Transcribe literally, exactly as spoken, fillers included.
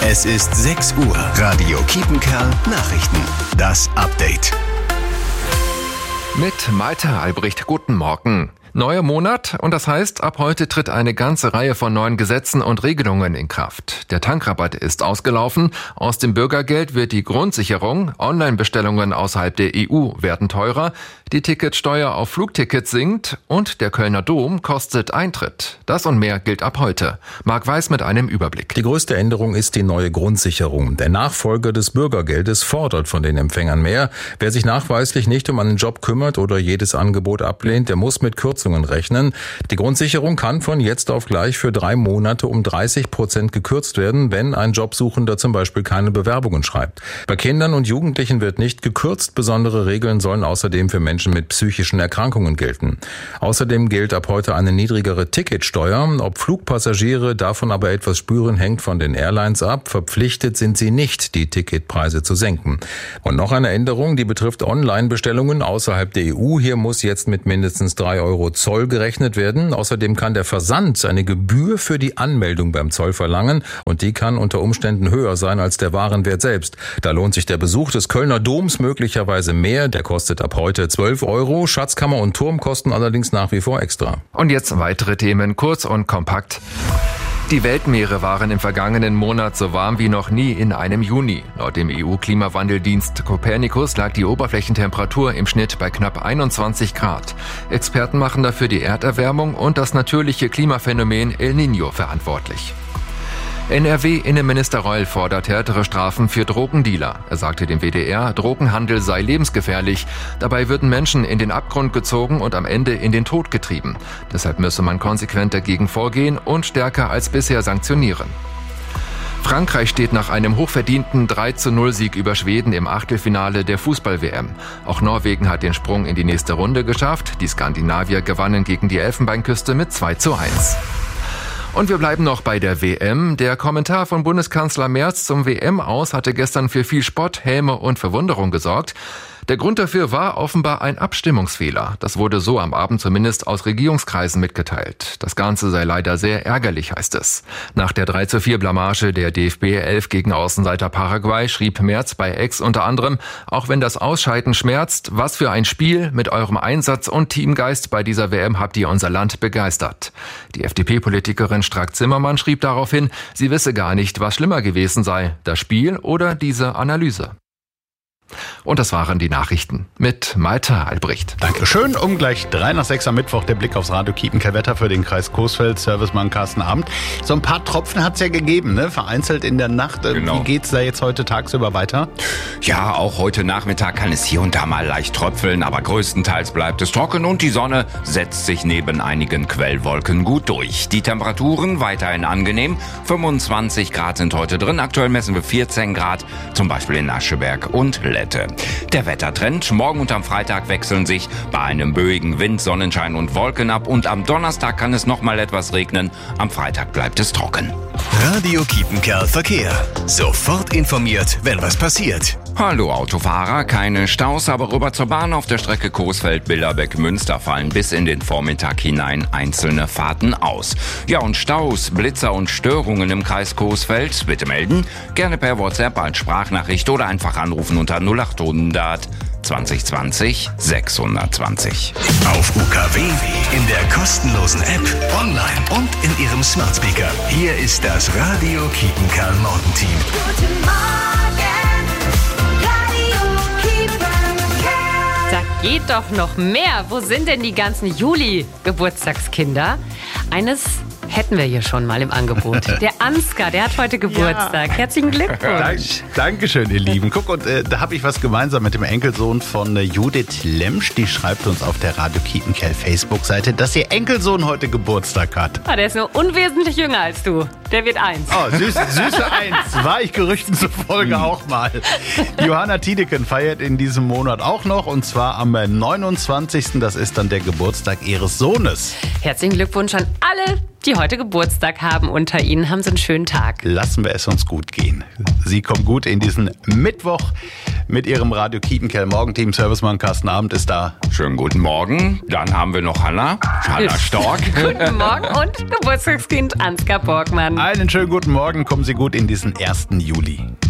Es ist sechs Uhr. Radio Kiepenkerl Nachrichten. Das Update. Mit Malte Albrecht, guten Morgen. Neuer Monat und das heißt, ab heute tritt eine ganze Reihe von neuen Gesetzen und Regelungen in Kraft. Der Tankrabatt ist ausgelaufen, aus dem Bürgergeld wird die Grundsicherung, Online-Bestellungen außerhalb der E U werden teurer, die Ticketsteuer auf Flugtickets sinkt und der Kölner Dom kostet Eintritt. Das und mehr gilt ab heute. Marc Weiß mit einem Überblick. Die größte Änderung ist die neue Grundsicherung. Der Nachfolger des Bürgergeldes fordert von den Empfängern mehr. Wer sich nachweislich nicht um einen Job kümmert oder jedes Angebot ablehnt, der muss mit Kürzungen rechnen. Die Grundsicherung kann von jetzt auf gleich für drei Monate um dreißig Prozent gekürzt werden, wenn ein Jobsuchender zum Beispiel keine Bewerbungen schreibt. Bei Kindern und Jugendlichen wird nicht gekürzt. Besondere Regeln sollen außerdem für Menschen mit psychischen Erkrankungen gelten. Außerdem gilt ab heute eine niedrigere Ticketsteuer. Ob Flugpassagiere davon aber etwas spüren, hängt von den Airlines ab. Verpflichtet sind sie nicht, die Ticketpreise zu senken. Und noch eine Änderung, die betrifft Online-Bestellungen außerhalb der E U. Hier muss jetzt mit mindestens drei Euro Zoll gerechnet werden. Außerdem kann der Versand eine Gebühr für die Anmeldung beim Zoll verlangen und die kann unter Umständen höher sein als der Warenwert selbst. Da lohnt sich der Besuch des Kölner Doms möglicherweise mehr. Der kostet ab heute zwölf Euro. Schatzkammer und Turm kosten allerdings nach wie vor extra. Und jetzt weitere Themen, kurz und kompakt. Die Weltmeere waren im vergangenen Monat so warm wie noch nie in einem Juni. Laut dem E U-Klimawandeldienst Copernicus lag die Oberflächentemperatur im Schnitt bei knapp einundzwanzig Grad. Experten machen dafür die Erderwärmung und das natürliche Klimaphänomen El Niño verantwortlich. N R W-Innenminister Reul fordert härtere Strafen für Drogendealer. Er sagte dem W D R, Drogenhandel sei lebensgefährlich. Dabei würden Menschen in den Abgrund gezogen und am Ende in den Tod getrieben. Deshalb müsse man konsequent dagegen vorgehen und stärker als bisher sanktionieren. Frankreich steht nach einem hochverdienten drei zu null Sieg über Schweden im Achtelfinale der Fußball-W M. Auch Norwegen hat den Sprung in die nächste Runde geschafft. Die Skandinavier gewannen gegen die Elfenbeinküste mit zwei zu eins. Und wir bleiben noch bei der W M. Der Kommentar von Bundeskanzler Merz zum W M-Aus hatte gestern für viel Spott, Häme und Verwunderung gesorgt. Der Grund dafür war offenbar ein Abstimmungsfehler. Das wurde so am Abend zumindest aus Regierungskreisen mitgeteilt. Das Ganze sei leider sehr ärgerlich, heißt es. Nach der drei zu vier Blamage der D F B elf gegen Außenseiter Paraguay schrieb Merz bei X unter anderem, auch wenn das Ausscheiden schmerzt, was für ein Spiel, mit eurem Einsatz und Teamgeist bei dieser W M habt ihr unser Land begeistert. Die F D P-Politikerin Strack-Zimmermann schrieb daraufhin, sie wisse gar nicht, was schlimmer gewesen sei, das Spiel oder diese Analyse. Und das waren die Nachrichten mit Malte Albrecht. Dankeschön. Um gleich drei nach sechs am Mittwoch der Blick aufs Radio Kiepenkerl-Wetter für den Kreis Coesfeld. Servicemann Carsten Abend. So ein paar Tropfen hat es ja gegeben, ne? Vereinzelt in der Nacht. Genau. Wie geht's da jetzt heute tagsüber weiter? Ja, auch heute Nachmittag kann es hier und da mal leicht tröpfeln, aber größtenteils bleibt es trocken und die Sonne setzt sich neben einigen Quellwolken gut durch. Die Temperaturen weiterhin angenehm. fünfundzwanzig Grad sind heute drin. Aktuell messen wir vierzehn Grad, zum Beispiel in Ascheberg und Lette. Der Wettertrend: Morgen und am Freitag wechseln sich bei einem böigen Wind Sonnenschein und Wolken ab und am Donnerstag kann es noch mal etwas regnen. Am Freitag bleibt es trocken. Radio Kiepenkerl Verkehr. Sofort informiert, wenn was passiert. Hallo Autofahrer, keine Staus, aber rüber zur Bahn auf der Strecke Coesfeld-Billerbeck-Münster fallen bis in den Vormittag hinein einzelne Fahrten aus. Ja, und Staus, Blitzer und Störungen im Kreis Coesfeld bitte melden. Gerne per WhatsApp als Sprachnachricht oder einfach anrufen unter null acht hundert zwanzig zwanzig sechshundertzwanzig. Auf U K W, in der kostenlosen App, online und in Ihrem Smart Speaker. Hier ist das Radio Kiepenkerl Morgenteam. Guten Morgen, Radio Kiepenkerl. Da geht doch noch mehr. Wo sind denn die ganzen Juli-Geburtstagskinder? Eines hätten wir hier schon mal im Angebot. Der Ansgar, der hat heute Geburtstag. Ja. Herzlichen Glückwunsch. Dank, Dankeschön, ihr Lieben. Guck, und äh, da habe ich was gemeinsam mit dem Enkelsohn von äh, Judith Lemsch. Die schreibt uns auf der Radio Kiepenkerl Facebook-Seite, dass ihr Enkelsohn heute Geburtstag hat. Ah, der ist nur unwesentlich jünger als du. Der wird eins. Oh, süß, süße Eins. War ich Gerüchten zufolge auch mal. Johanna Tiedeken feiert in diesem Monat auch noch, und zwar am neunundzwanzigsten Das ist dann der Geburtstag ihres Sohnes. Herzlichen Glückwunsch an alle, die heute Geburtstag haben unter Ihnen. Haben Sie einen schönen Tag. Lassen wir es uns gut gehen. Sie kommen gut in diesen Mittwoch. mit ihrem Radio Kiepenkerl Morgenteam. Servicemann Carsten Abend ist da. Schönen guten Morgen. Dann haben wir noch Hanna. Hanna Stork. Guten Morgen und Geburtstagskind Ansgar Borgmann. Einen schönen guten Morgen. Kommen Sie gut in diesen ersten Juli.